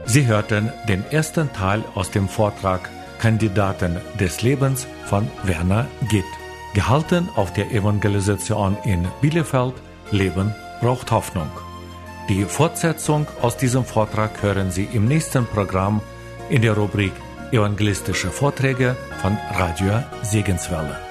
Sie hörten den ersten Teil aus dem Vortrag Kandidaten des Lebens von Werner Gitt, gehalten auf der Evangelisation in Bielefeld. Leben braucht Hoffnung. Die Fortsetzung aus diesem Vortrag hören Sie im nächsten Programm in der Rubrik Evangelistische Vorträge von Radio Segenswelle.